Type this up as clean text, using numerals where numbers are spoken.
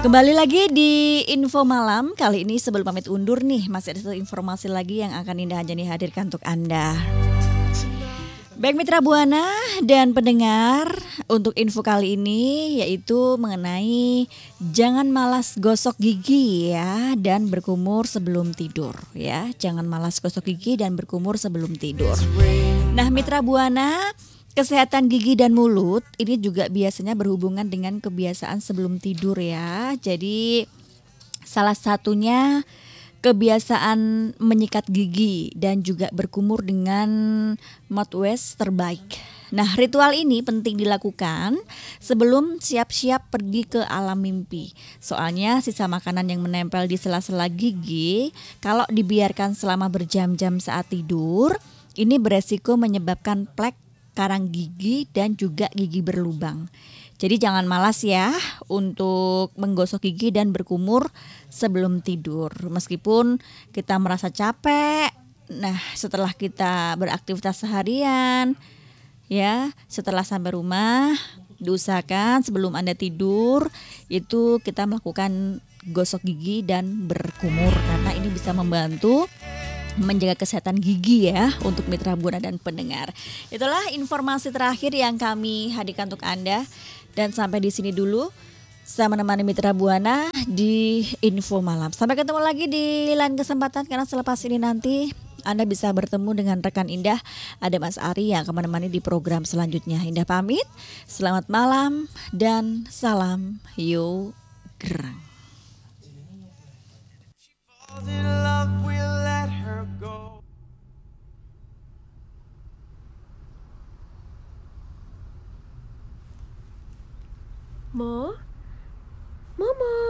Kembali lagi di Info Malam. Kali ini sebelum pamit undur nih, masih ada satu informasi lagi yang akan Indah Anjani hadirkan untuk Anda. Baik Mitra Buana dan pendengar, untuk info kali ini yaitu mengenai jangan malas gosok gigi ya dan berkumur sebelum tidur ya. Jangan malas gosok gigi dan berkumur sebelum tidur. Nah Mitra Buana, kesehatan gigi dan mulut ini juga biasanya berhubungan dengan kebiasaan sebelum tidur ya. Jadi salah satunya kebiasaan menyikat gigi dan juga berkumur dengan mouthwash terbaik. Nah, ritual ini penting dilakukan sebelum siap-siap pergi ke alam mimpi. Soalnya sisa makanan yang menempel di sela-sela gigi kalau dibiarkan selama berjam-jam saat tidur, ini beresiko menyebabkan plek, karang gigi dan juga gigi berlubang. Jadi jangan malas ya untuk menggosok gigi dan berkumur sebelum tidur. Meskipun kita merasa capek, nah setelah kita beraktivitas seharian, ya setelah sampai rumah, diusahakan sebelum Anda tidur itu kita melakukan gosok gigi dan berkumur karena ini bisa membantu menjaga kesehatan gigi ya untuk Mitra Buana dan pendengar. Itulah informasi terakhir yang kami hadirkan untuk Anda. Dan sampai di sini dulu saya menemani Mitra Buana di Info Malam. Sampai ketemu lagi di lain kesempatan karena selepas ini nanti Anda bisa bertemu dengan rekan Indah, ada Mas Ari yang akan menemani di program selanjutnya. Indah pamit, selamat malam dan salam Yo Gerang. Mo, Momo.